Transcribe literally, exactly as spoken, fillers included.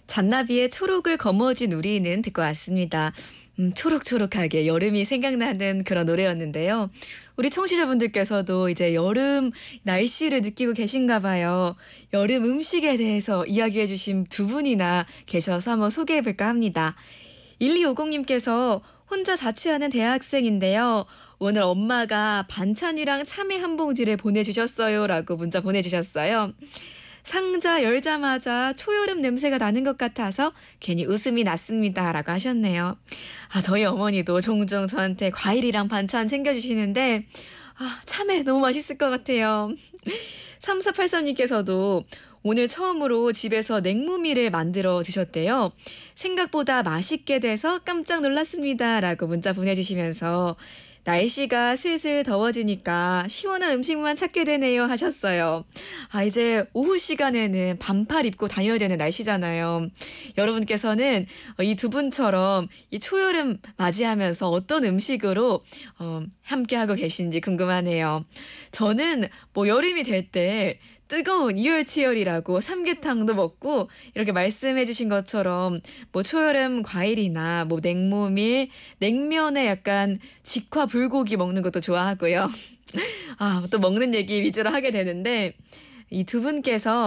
잔나비의 초록을 거머쥔 우리는 듣고 왔습니다. 음, 초록초록하게 여름이 생각나는 그런 노래였는데요. 우리 청취자분들께서도 이제 여름 날씨를 느끼고 계신가 봐요. 여름 음식에 대해서 이야기해 주신 두 분이나 계셔서 한번 소개해 볼까 합니다. 일이오공님께서 혼자 자취하는 대학생인데요. 오늘 엄마가 반찬이랑 참외 한 봉지를 보내주셨어요. 라고 문자 보내주셨어요. 상자 열자마자 초여름 냄새가 나는 것 같아서 괜히 웃음이 났습니다. 라고 하셨네요. 아, 저희 어머니도 종종 저한테 과일이랑 반찬 챙겨주시는데, 아, 참외 너무 맛있을 것 같아요. 삼사팔삼님께서도 오늘 처음으로 집에서 냉모미를 만들어 드셨대요. 생각보다 맛있게 돼서 깜짝 놀랐습니다. 라고 문자 보내주시면서 날씨가 슬슬 더워지니까 시원한 음식만 찾게 되네요 하셨어요. 아, 이제 오후 시간에는 반팔 입고 다녀야 되는 날씨잖아요. 여러분께서는 이 두 분처럼 이 초여름 맞이하면서 어떤 음식으로 어, 함께하고 계신지 궁금하네요. 저는 뭐 여름이 될 때 뜨거운 이열치열이라고 삼계탕도 먹고 이렇게 말씀해 주신 것처럼 뭐 초여름 과일이나 뭐 냉모밀, 냉면에 약간 직화 불고기 먹는 것도 좋아하고요. 아, 또 먹는 얘기 위주로 하게 되는데 이 두 분께서